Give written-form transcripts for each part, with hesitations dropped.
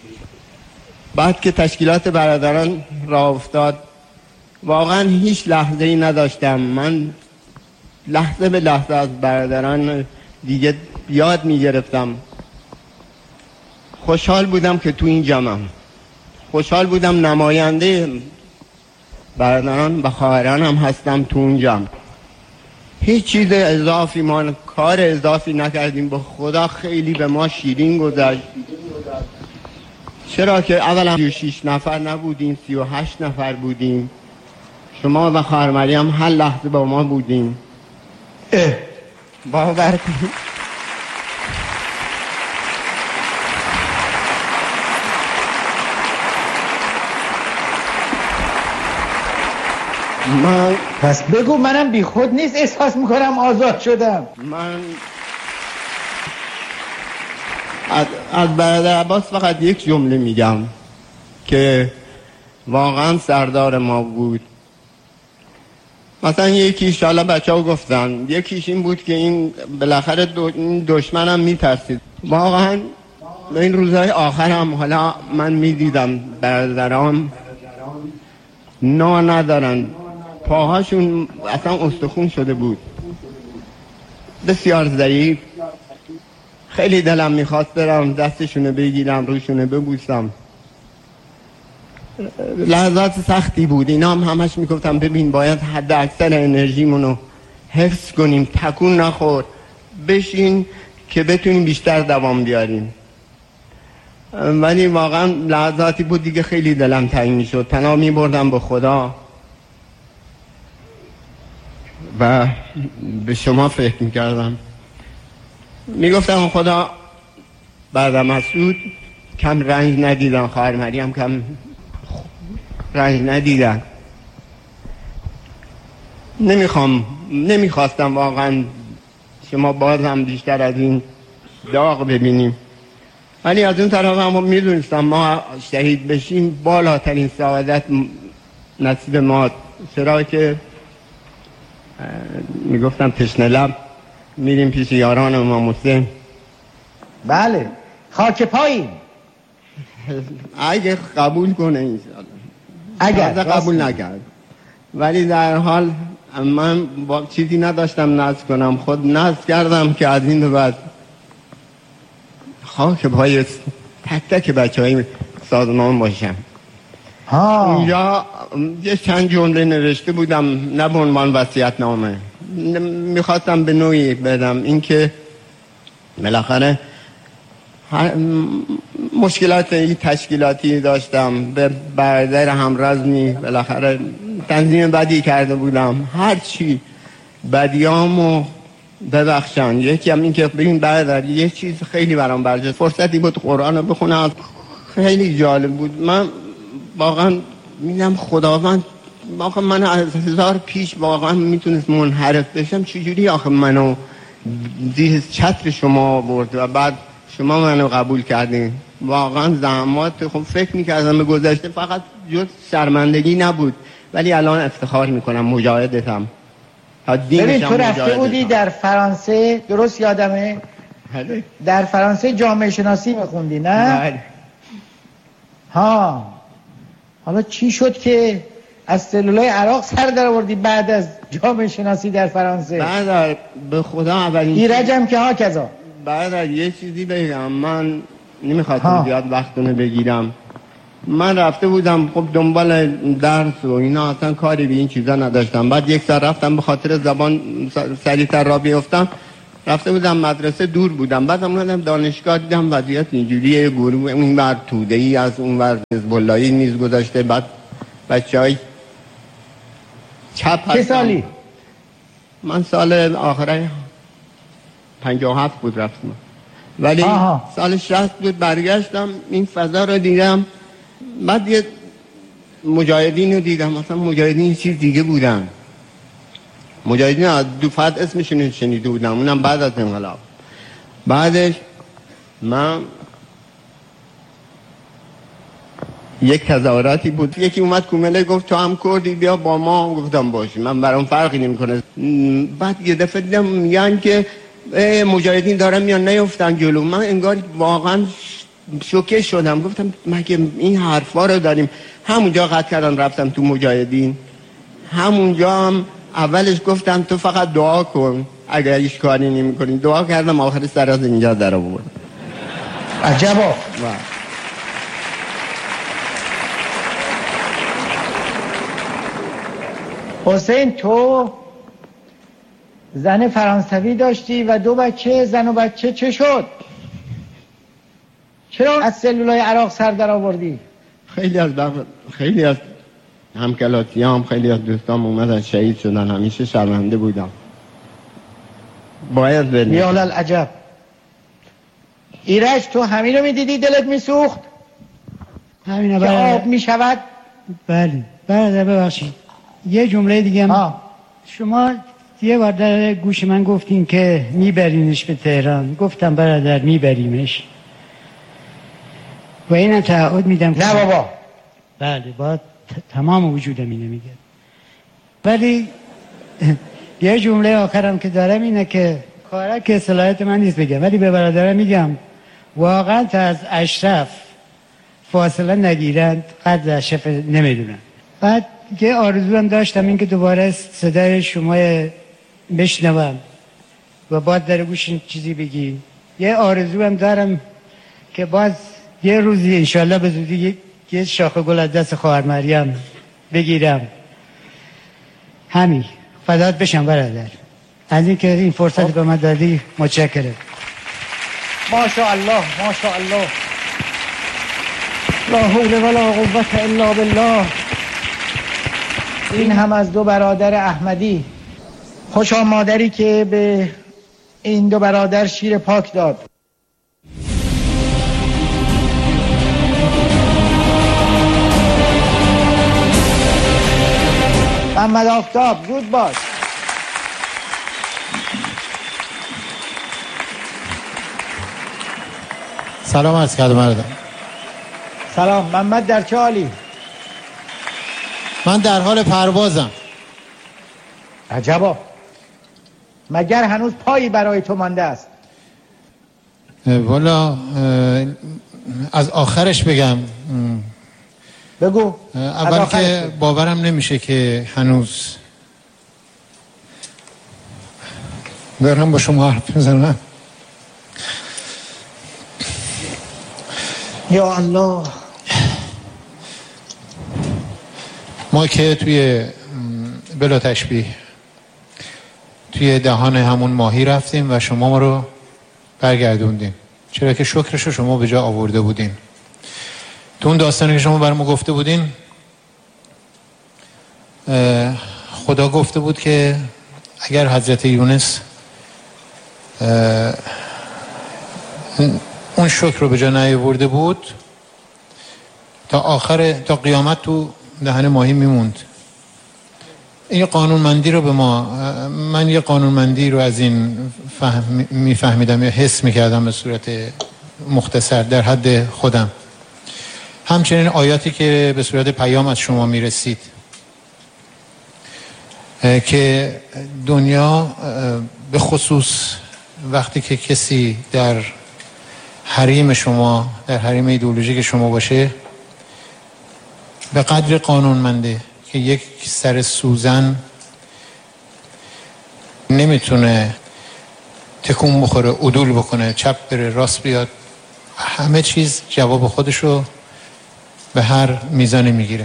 بعد که تشکیلات برادران راه افتاد واقعا هیچ لحظه ای نداشتم من لحظه به لحظه از برادران دیگه یاد میگرفتم. خوشحال بودم که تو این جمعم، خوشحال بودم نماینده برادران و خواهرانم هستم تو اون جمع. هیچ چیز اضافی ما کار اضافی نکردیم، به خدا خیلی به ما شیرین گذشت. چرا که اولا 36 نفر نبودیم، 38 نفر بودیم. شما و خواهر مریم هر لحظه با ما بودیم. باور کنید من پس بگو منم بی خود نیست احساس میکنم آزاد شدم. من از برادر عباس فقط یک جمله میگم که واقعا سردار ما بود. مثلا یکیش حالا بچه ها گفتن، یکیش این بود که این بالاخره دشمنم میترسید. واقعا به این روزهای آخرم حالا من میدیدم برادرام نا ندارن، پاهاشون اصلا استخون شده بود، بسیار ضعیف. خیلی دلم میخواست برم دستشونه بگیرم، روشونه ببوسم. لحظات سختی بود. اینا هم همش میگفتم ببین باید حد اکثر انرژیمونو حفظ کنیم، تکون نخور، بشین که بتونیم بیشتر دوام بیاریم. ولی واقعا لحظاتی بود دیگه خیلی دلم تنگ میشد، پناه میبردم به خدا و به شما فکر میکردم. میگفتم خدا بعد مسعود کم رنج ندیدن، خواهر مریم کم رنج ندیدن. نمیخواستم واقعا شما باز هم بیشتر از این داغ ببینیم. ولی از اون طرف هم میدونستم ما شهید بشیم بالاترین سعادت نصیب ما. چرا که میگفتم تشنه لب میریم پیش یاران امام حسین. بله خاک پایین اگه قبول کنه انشاءالله. اگر قبول نکرد ولی در حال من با چیزی نداشتم نذر کنم، خود نذر کردم که از این به بعد خاک پای تک تک بچه های سازمان باشم. اونجا یه چند جمله نوشته بودم، نه به عنوان وصیت‌نامه، میخواستم به نوعی بدم این که بالاخره مشکلات تشکیلاتی داشتم، به برادر همرزمی بالاخره تنظیم بدی کرده بودم، هر چی بدیامو ببخشن. یکی هم این که ببین برادر یه چیز خیلی برام برجست، فرصتی بود قرآن رو بخونم، خیلی جالب بود. من واقعا میگم خداوند واقعا من از هزار پیش واقعا میتونست منحرف بشم، چجوری آخه منو زیر چتر شما آورد و بعد شما منو قبول کردین. واقعا زحمات خب فکر میکردم به گذشته فقط جز شرمندگی نبود، ولی الان افتخار میکنم مجاهدتم. ببین تو رفته بودی در فرانسه، درست یادمه؟ بله. در فرانسه جامعه شناسی میخوندی نه؟ بله. ها حالا چی شد که از سلولای عراق سر در آوردی بعد از جامعه شناسی در فرانسه؟ بعد به خدا اولین ایرجم که ها کذا. بعد یه چیزی بگم، من نمیخواستم زیاد وقتونو بگیرم. من رفته بودم خب دنبال درس و اینا، اصلا کاری به این چیزا نداشتم. بعد یک سال رفتم به خاطر زبان سریعتر را بیفتم، رفته بودم مدرسه دور بودم. بعد اومدم دانشگاه دیدم وضعیت اینجوریه، گروه اون ور توده‌ای از اون ور حزب اللهی نیز گذاشته. بعد بچهای چپ هستم. چه سالی؟ من سال آخره 57 بود رفتم، ولی سال 60 بود برگشتم، این فضا رو دیدم. بعد یه مجاهدین رو دیدم، مثلا مجاهدین یه چیز دیگه بودن. مجاهدین از دوفت اسمشون شنیده بودم، اونم بعد از انقلاب. بعدش من یک تظاهراتی بود، یکی اومد کومله گفت تو هم کردی بیا با ما، گفتم باشه من برام فرقی نمیکنه. بعد یه دفعه دیدم میگن که مجاهدین دارن میان نیفتن جلو. من انگار واقعا شوکه شدم، گفتم مگه این حرفا رو داریم؟ همونجا قطع کردم رفتم تو مجاهدین. همونجا هم اولش گفتم تو فقط دعا کن، اگر هیچ کاری نمی کنی. دعا کردم، آخر سر از اینجا در آورد. عجبا. حسین تو زن فرانسوی داشتی و 2 بچه، زن و بچه چه شد؟ چرا از سلولای عراق سر در آوردی؟ خیلی از همکلاتیام، خیلی از دوستام اومدن شهید شدن. همیشه شرمنده بودم. باید بریم. یا العجب. ایرج تو همین رو میدیدی دلت میسوخت؟ همین که آب میشود؟ بله. برادر ببخشید یه جمله دیگه هم. شما یه بار در گوش من گفتین که میبرینش به تهران. گفتم برادر میبریمش و اینم تعهد میدم. نه بابا. بله با تمام وجودم اینه میگه. ولی یه جمله آخرم که دارم اینه که کارک که صلاحیت من نیست بگم، ولی به برادرم میگم واقعا تا از اشرف فاصله نگیرند قدر اشرف نمیدونن. بعد یه آرزو هم داشتم این که دوباره صدای شما بشنوم و بعد در گوش چیزی بگی. یه آرزو هم دارم که باز یه روزی انشالله به زودی یه شاخه گل از دست خواهر مریم بگیرم. همین فدات بشم برادر از این که این فرصت به من دادی. متشکرم. ماشاءالله ماشاءالله. لا حول ولا قوة الا بالله. این هم از 2 برادر احمدی. خوشا مادری که به این 2 برادر شیر پاک داد. محمد آفتاب زود باش. سلام عرض کردم برادر. سلام. محمد در چه حالی؟ من در حال پروازم. عجبا. مگر هنوز پایی برای تو مانده است؟ والا از آخرش بگم. بگو. اول که باورم نمیشه که هنوز دارم با شما حرف میزنم. یا الله. ما که توی بلا تشبیه توی دهان همون ماهی رفتیم و شما ما رو برگردوندیم، چرا که شکرش رو شما به جا آورده بودین. تو اون داستانی که شما برای ما گفته بودین خدا گفته بود که اگر حضرت یونس اون شکر رو به جا نیاورده بود تا قیامت تو دهن ماهی میموند. این قانونمندی رو به ما، من یه قانونمندی رو از این میفهمیدم یا حس میکردم به صورت مختصر در حد خودم. همچنین آیاتی که به صورت پیام از شما میرسید که دنیا به خصوص وقتی که کسی در حریم شما، در حریم ایدئولوژیک شما باشه، به قدر قانونمنده که یک سر سوزن نمیتونه تکون بخوره، عدول بکنه، چپ بره راست بیاد، همه چیز جواب خودشو به هر میزانی میگیره.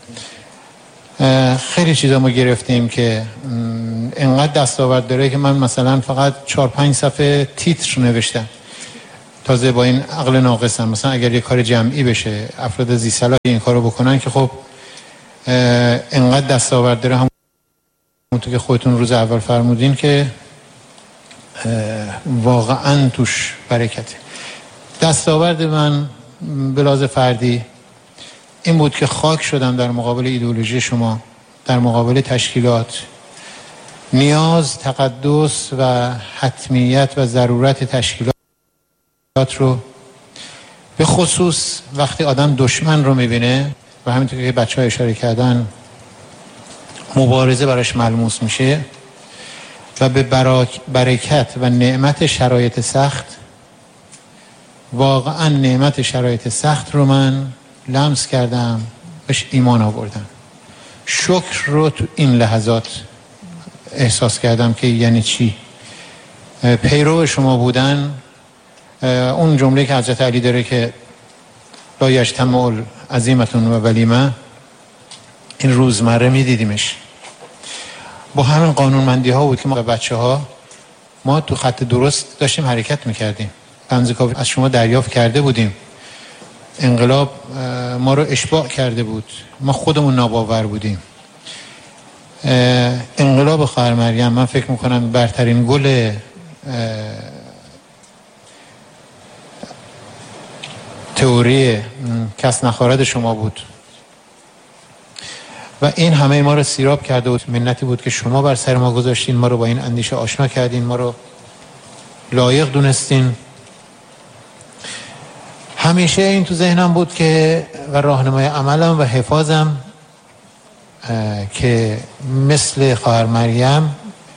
خیلی چیزا ما گرفتیم که انقدر دستاورد داره که من مثلا فقط 4-5 صفحه تیتر نوشتم، تازه با این عقل ناقصم. مثلا اگر یه کار جمعی بشه افراد ذی صلاح این کارو بکنن که خب انقدر دستاورد داره، همونطور که خودتون روز اول فرمودین که واقعا توش برکته. دستاورد من به لحاظ فردی این بود که خاک شدم در مقابل ایدئولوژی شما، در مقابل تشکیلات. نیاز، تقدس و حتمیت و ضرورت تشکیلات رو به خصوص وقتی آدم دشمن رو میبینه و همینطور که بچه ها اشاره کردن مبارزه براش ملموس میشه و به برکت و نعمت شرایط سخت واقعا نعمت شرایط سخت رو من لمس کردم، بهش ایمان آوردم. شکر رو تو این لحظات احساس کردم که یعنی چی پیرو شما بودن. اون جمله که حضرت علی داره که لا یجتمع عزیمتون و ولیمه، این روزمره میدیدیمش. با همین قانونمندی ها بود که ما بچه ها ما تو خط درست داشتیم حرکت میکردیم. بنز کافی از شما دریافت کرده بودیم. انقلاب ما رو اشباع کرده بود، ما خودمون ناباور بودیم. انقلاب خواهر مریم من فکر میکنم برترین گل تئوری کس نخوارد شما بود و این همه ما رو سیراب کرده بود. منتی بود که شما بر سر ما گذاشتین، ما رو با این اندیشه آشنا کردین، ما رو لایق دونستین. همیشه این تو ذهنم بود که و راهنمای عملم و حفاظم که مثل خواهر مریم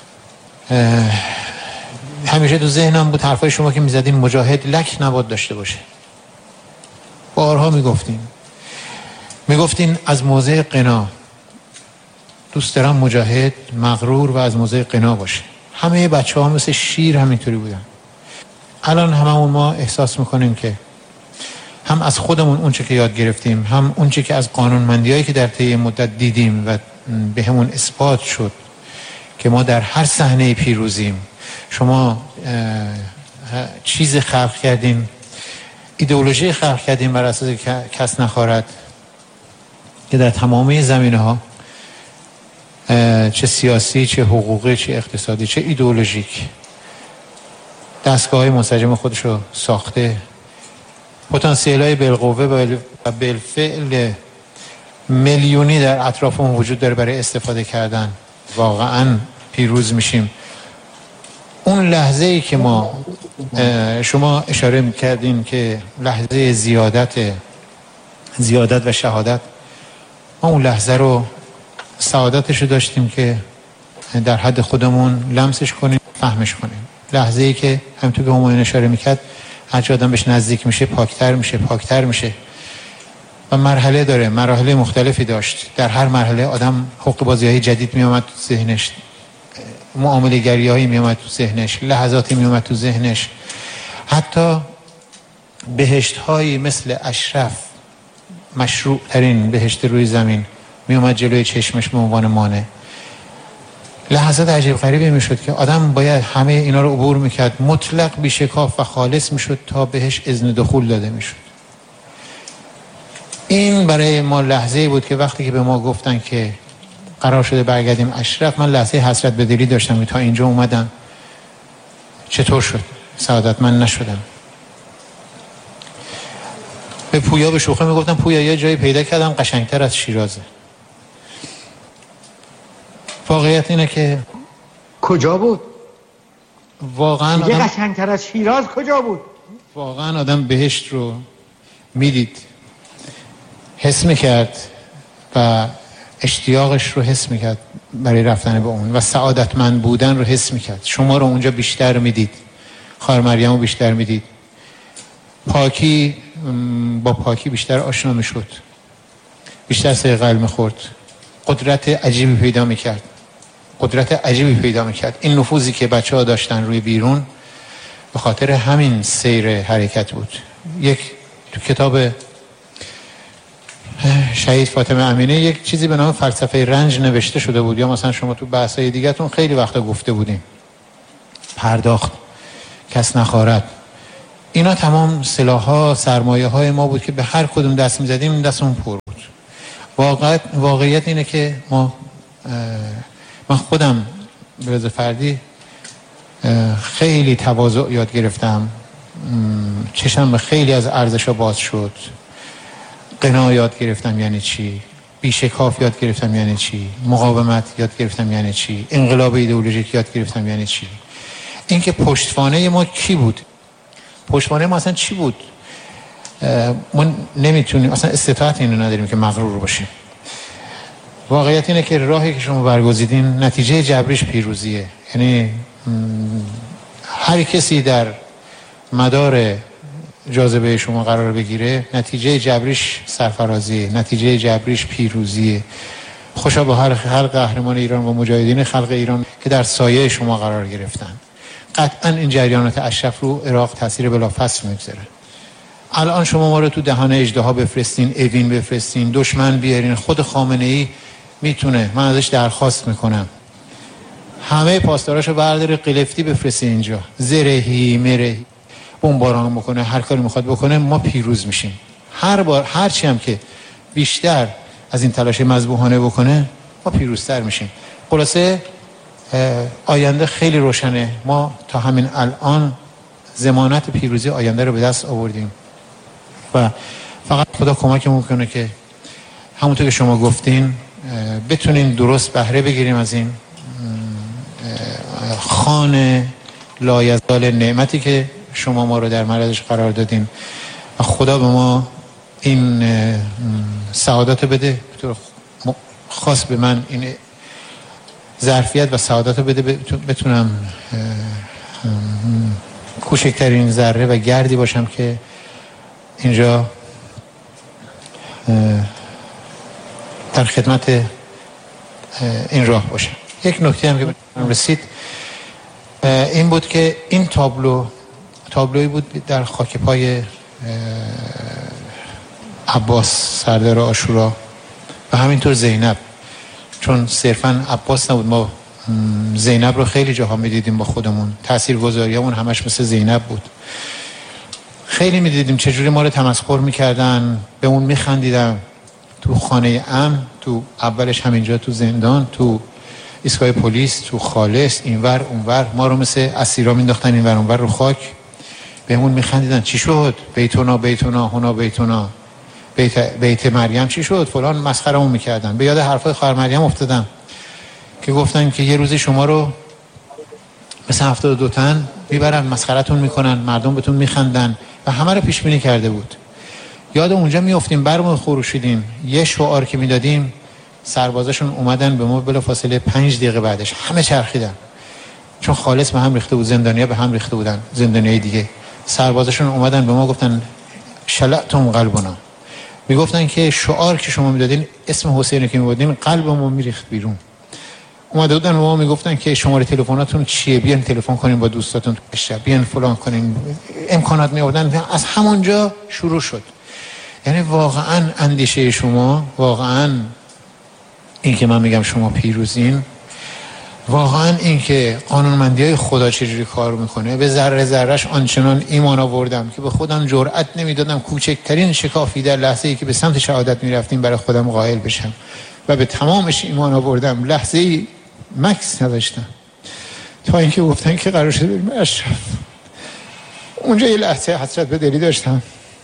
همیشه تو ذهنم بود حرفای شما که میزدین مجاهد لک نباید داشته باشه. بارها میگفتین از موضع قنا دوست دارم مجاهد مغرور و از موضع قنا باشه. همه بچه ها مثل شیر همینطوری بودن. الان هممون ما احساس میکنیم که هم از خودمون اونچه که یاد گرفتیم، هم اونچه که از قانونمندیایی که در طی مدت دیدیم و به همون اثبات شد که ما در هر صحنه پیروزیم. شما چیز خلق کردین، ایدئولوژی خلق کردین بر اساس کس نخوارد که در تمامی زمینه ها، چه سیاسی، چه حقوقی، چه اقتصادی، چه ایدئولوژیک، دستگاه های منسجم خودش رو ساخته. پتانسیل های بالقوه و بالفعل میلیونی در اطراف اون وجود داره برای استفاده کردن. واقعا پیروز میشیم. اون لحظه ای که شما اشاره میکردین که لحظه زیادت و شهادت، ما اون لحظه رو سعادتش رو داشتیم که در حد خودمون لمسش کنیم، فهمش کنیم. لحظه ای که همونطور که همایون اشاره میکرد هرچی آدم بهش نزدیک میشه پاکتر میشه و مرحله داره، مراحل مختلفی داشت. در هر مرحله آدم حق بازی‌های جدید میامد تو ذهنش، معامله گری‌هایی میامد تو ذهنش، لحظاتی میامد تو ذهنش، حتی بهشت‌هایی مثل اشرف، مشروع ترین بهشت روی زمین، میامد جلوی چشمش به عنوان مانع. لحظات عجیب غریبی میشد که آدم باید همه اینا رو عبور میکرد، مطلق بیشکاف و خالص میشد تا بهش اذن دخول داده میشد. این برای ما لحظه‌ای بود که وقتی که به ما گفتن که قرار شده برگردیم اشرف، من لحظه حسرت به دلی داشتم که تا اینجا اومدم چطور شد سعادتمند نشدم. به پویا به شوخی میگفتم پویا یه جایی پیدا کردم قشنگتر از شیرازه. واقعیت اینه که کجا بود؟ واقعا دیگه قشنگتر از شیراز کجا بود؟ واقعا آدم بهشت رو میدید، حس میکرد و اشتیاقش رو حس میکرد برای رفتن به اون و سعادتمند بودن رو حس میکرد. شما رو اونجا بیشتر میدید، خواهر مریم رو بیشتر میدید، با پاکی بیشتر آشنا میشد، بیشتر صیقل میخورد، قدرت عجیبی پیدا میکرد. این نفوذی که بچه ها داشتن روی بیرون به خاطر همین سیر حرکت بود. تو کتاب شهید فاطمه امینه یک چیزی به نام فلسفه رنج نوشته شده بود، یا مثلا شما تو بحث‌های دیگه‌تون خیلی وقتا گفته بودیم پرداخت، کس نخوارد، اینا تمام سلاح‌ها، سرمایه‌های ما بود که به هر کدوم دست می‌زدیم دستمون پر بود. واقعیت اینه که من خودم به لحاظ فردی خیلی تواضع یاد گرفتم، چشم به خیلی از ارزش‌ها باز شد. قنا یاد گرفتم یعنی چی، بیشکاف یاد گرفتم یعنی چی، مقاومت یاد گرفتم یعنی چی، انقلاب ایدئولوژیک یاد گرفتم یعنی چی. اینکه پشتوانه ما کی بود، پشتوانه ما اصلا چی بود. ما نمیتونیم اصلا استطاعت اینو نداریم که مغرور باشیم. واقعیت اینه که راهی که شما برگزیدین نتیجه جبریش پیروزیه. یعنی هر کسی در مدار جاذبه شما قرار بگیره، نتیجه جبریش سرفرازیه، نتیجه جبریش پیروزیه. خوشا به هر قهرمان ایران و مجاهدین خلق ایران که در سایه شما قرار گرفتن. قطعا این جریانات اشرف رو عراق تاثیر بلافاصله میگذاره. الان شما ما رو تو دهان اژدها بفرستین، اوین بفرستین، دشمن بیارین، خود خامنه ای میتونه، من ازش درخواست میکنم همه پاسداراشو برداره قلفتی بفرسته اینجا، زرهی مرهی بمباران بکنه، هر کاری میخواد بکنه، ما پیروز میشیم. هر بار هر چی هم که بیشتر از این تلاش مذبوحانه بکنه ما پیروزتر میشیم. خلاصه آینده خیلی روشنه. ما تا همین الان ضمانت پیروزی آینده رو به دست آوردیم و فقط خدا کمکمون کنه که همونطور که شما گفتین بتونیم درست بهره بگیریم از این خوان لایزال نعمتی که شما ما رو در معرضش قرار دادین و خدا به ما این سعادت بده، خاص به من این ظرفیت و سعادت بده بتونم کوچکترین ذره و گردی باشم که اینجا در خدمت این راه باشم. یک نکته هم که رسید این بود که این تابلوی بود در خاک پای عباس سردار عاشورا و همینطور زینب، چون صرفا عباس نبود، ما زینب رو خیلی جاها میدیدیم با خودمون، تاثیرگذاریامون همش مثل زینب بود. خیلی میدیدیم چجوری ما رو تمسخر میکردن، به اون میخندیدن تو خانه امن، تو اولش همینجا تو زندان، تو ایستگاه پلیس، تو خالص، اینور اونور، ما رو مثل اسیرا مینداختن اینور اونور رو خاک، بهمون میخندیدن. چی شد؟ بیتونا بیتونا هونا بیتونا، بیت مریم چی شد؟ فلان، مسخرمون میکردن. به یاد حرفای خواهر مریم افتادم که گفتن که یه روزی شما رو مثل 72 تن میبرن مسخرتون میکنن، مردم بهتون میخندن و همه رو پیش بینی کرده بود. یاد اونجا میافتیم، برمون خروشیدیم، یه شعار که میدادیم سربازاشون اومدن به ما بلافاصله 5 دقیقه بعدش همه چرخیدن، چون خالص به هم ریخته بود، زندانیا به هم ریخته بودن، زندانیای دیگه. سربازاشون اومدن به ما گفتن شلعتم قلبنا، میگفتن که شعار که شما میدادین، اسم حسین که میبودین، قلبمون میریخت بیرون. اومده بودن به ما میگفتن که شماره تلفناتون چیه، بیان تلفن کنین با دوستاتون تو شب، بیان فلان کنین، امکانات میآوردن. از همونجا شروع شد. یعنی واقعا اندیشه شما، واقعا این که من میگم شما پیروزین، واقعا این که قانونمندی‌های خدا چجوری کار میکنه، به ذره ذرهش آنچنان ایمان آوردم که به خودم جرئت نمیدادم کوچکترین شکافی در لحظه‌ای که به سمت شهادت میرفتیم برای خودم قائل بشم و به تمامش ایمان آوردم. لحظه‌ای مکس نداشتم تا اینکه گفتن که قرار شده بریم اشرف. اونجا یه لحظه حسرت به دلی داشتم،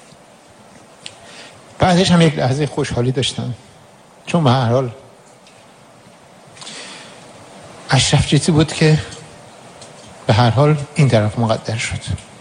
بعدش هم یک لحظه خوشحالی داشتم، چون به هر حال اشرف چیزی بود که به هر حال این طرف مقدر شد.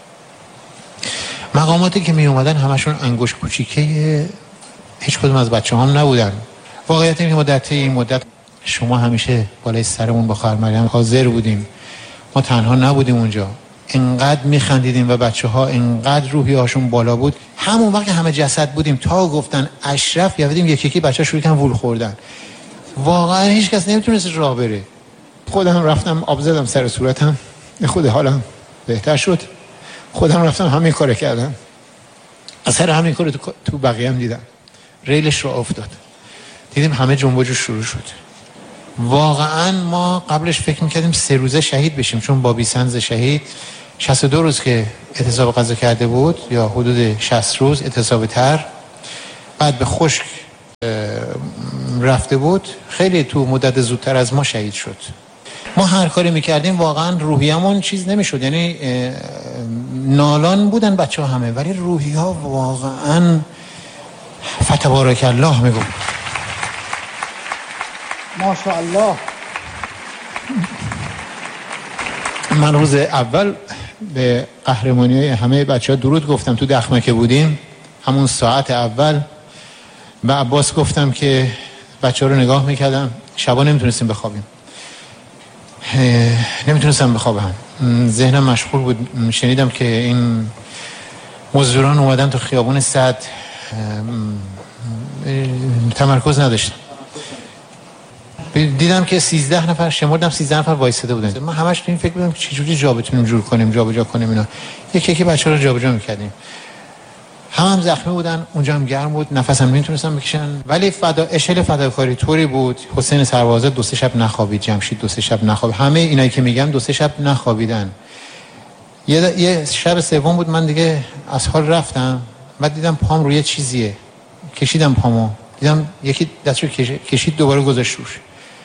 مقاماتی که می اومدن همشون انگشت کوچیکه هیچ کدوم از بچه هم نبودن. واقعیت اینه که ما در طی این مدت شما همیشه بالای سرمون با خواهر مریم حاضر بودیم، ما تنها نبودیم اونجا، انقدر میخندیدیم و بچه ها انقدر روحی هاشون بالا بود. همون وقت همه جسد بودیم تا گفتن اشرف، یادیم یکی یکی بچه ها شروع کردن وول خوردن. واقعا هیچ کس نمیتونست راه بره. خودم رفتم آب زدم سر صورتم، خود حالم بهتر شد. خودم رفتم همین کار کردم، اثر همین کار تو بقیه هم دیدم. ریلش رو افتاد، دیدیم همه جنب و جوش شروع شد. واقعا ما قبلش فکر میکردیم 3 روزه شهید بشیم، چون بابی سنز شهید 62 روز که اعتصاب غذا کرده بود، یا حدود 60 روز اعتصاب تر، بعد به خشک رفته بود، خیلی تو مدت زودتر از ما شهید شد. ما هر کاری میکردیم واقعا روحیمون چیز نمیشد، یعنی نالان بودن بچه ها همه، ولی روحی ها واقعا فتبارک الله میگو، ماشاءالله. من روز اول به قهرمانی های همه بچه ها درود گفتم تو دخمکه بودیم، همون ساعت اول به عباس گفتم که بچه ها رو نگاه میکردم، شبا نمیتونستیم بخوابیم، نمیتونستم بخوابم، ذهنم مشغول بود. شنیدم که این مزدوران اومدن تو خیابون صد، تمرکز نداشتم. دیدم که 13 نفر، شمردم 13 نفر وایساده بودن. من همش تو این فکر بودم چجوری جا بتونیم جور کنیم، جابجا کنیم اینا. یکی بچه‌ها رو جابجا می‌کردیم. هم زخمی بودن، اونجا هم گرم بود، نفسم نمیتونستم بکشن. ولی اشل فداکاری طوری بود. حسین سربازه 2-3 شب نخوابید، جمشید 2-3 شب نخوابید. همه اینایی که میگم 2-3 شب نخوابیدن. یه شب سوم بود من دیگه از حال رفتم، بعد دیدم پام روی چیزیه. کشیدم پامو، دیدم یکی دستشو کشید دوباره گذاشت روش.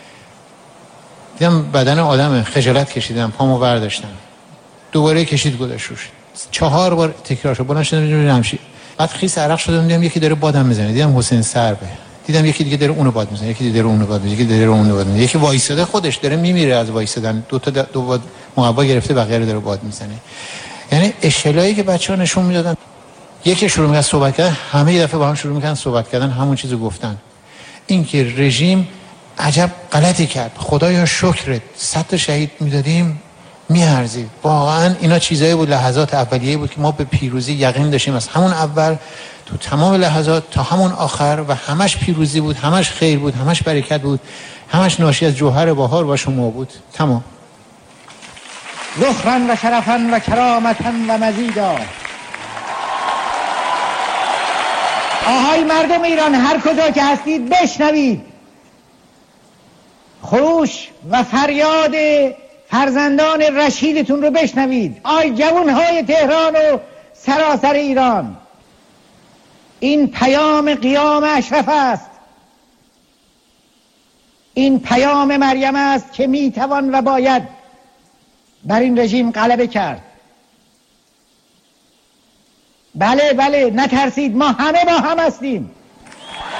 دیدم بدن آدمه، خجالت کشیدم، پامو برداشتم. دوباره کشید گذاشت روش. 4 بار تکرار شد. بلند شدم جمشید. بعد خیس عرق شدم، دیدم یکی داره بادم میزنه. دیدم حسین سربه. دیدم یکی دیگه داره اونو باد میزنه، یکی دیگه داره اونو باد میزنه، یکی داره اونو باد میزنه. یکی وایساده خودش داره میمیره از وایسادن. دو باد مربا گرفته، بقیه رو داره باد میزنه. یعنی اشلایی که بچه‌ها نشون میدادن. یکی شروع می‌کرد صحبت کردن، همه یه دفعه با هم شروع می‌کردن صحبت کردن، همون چیزو گفتن. این که رژیم عجب غلطی کرد، خدایا شکرت، 100 تا شهید میدادیم میارزید. واقعا اینا چیزایی بود، لحظات اولیه‌ای بود که ما به پیروزی یقین داشتیم از همون اول تو تمام لحظات تا همون آخر، و همش پیروزی بود، همش خیر بود، همش برکت بود، همش ناشی از جوهر بهار و شما بود. تمام. ذخرا و شرفا و کرامتا و مزیدا. آهای مردم ایران، هر کجا که هستید بشنوید خروش و فریاد فرزندان رشیدتون رو بشنوید. آی جوانهای تهران و سراسر ایران، این پیام قیام اشرف است. این پیام مریم است که میتوان و باید بر این رژیم غلبه کرد. بله نترسید، ما همه با هم هستیم.